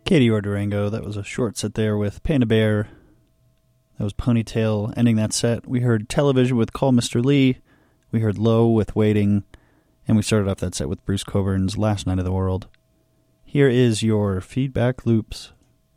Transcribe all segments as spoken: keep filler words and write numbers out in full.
Katie or Durango, that was a short set there with Panda Bear. That was Ponytail ending that set. We heard Television with Call Mister Lee. We heard Low with Waiting. And we started off that set with Bruce Coburn's Last Night of the World. Here is your feedback loops.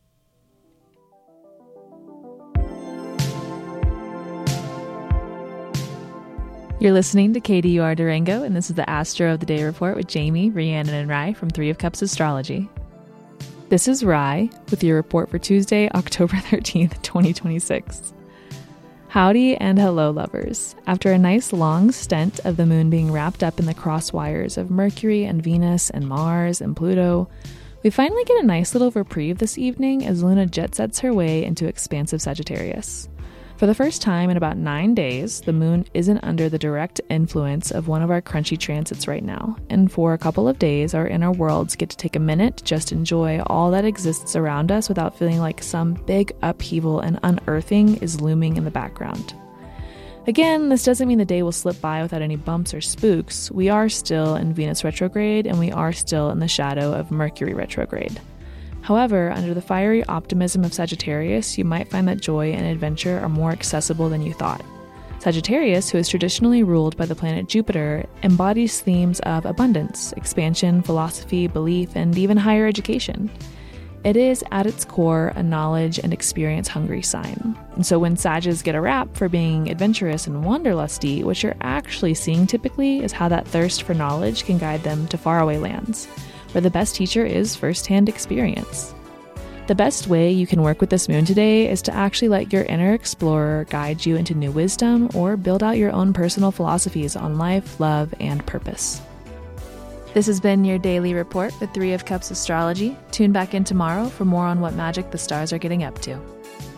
You're listening to K D U R Durango, and this is the Astro of the Day report with Jamie, Rhiannon, and Rye from Three of Cups Astrology. This is Rye with your report for Tuesday, October thirteenth, twenty twenty-six. Howdy and hello, lovers. After a nice long stint of the moon being wrapped up in the cross wires of Mercury and Venus and Mars and Pluto, we finally get a nice little reprieve this evening as Luna jet sets her way into expansive Sagittarius. For the first time in about nine days, the moon isn't under the direct influence of one of our crunchy transits right now, and for a couple of days, our inner worlds get to take a minute to just enjoy all that exists around us without feeling like some big upheaval and unearthing is looming in the background. Again, this doesn't mean the day will slip by without any bumps or spooks. We are still in Venus retrograde, and we are still in the shadow of Mercury retrograde. However, under the fiery optimism of Sagittarius, you might find that joy and adventure are more accessible than you thought. Sagittarius, who is traditionally ruled by the planet Jupiter, embodies themes of abundance, expansion, philosophy, belief, and even higher education. It is, at its core, a knowledge and experience-hungry sign. And so when Sages get a rap for being adventurous and wanderlusty, what you're actually seeing typically is how that thirst for knowledge can guide them to faraway lands, where the best teacher is first-hand experience. The best way you can work with this moon today is to actually let your inner explorer guide you into new wisdom or build out your own personal philosophies on life, love, and purpose. This has been your daily report with Three of Cups Astrology. Tune back in tomorrow for more on what magic the stars are getting up to.